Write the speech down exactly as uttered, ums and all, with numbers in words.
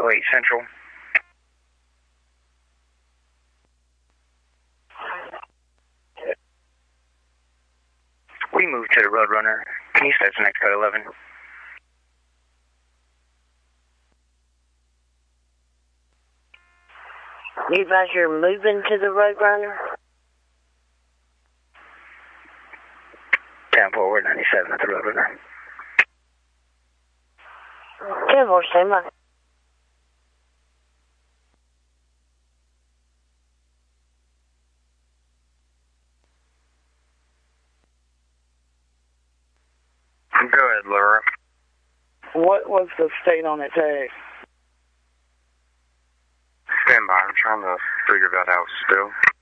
oh eight Central. We moved to the Roadrunner. Can you set the next code eleven? You advise you're moving to the Roadrunner? ten forward, ninety-seven at the Roadrunner. ten four, stand by. Go ahead, Laura. What was the state on that tag? Stand by. I'm trying to figure that out still.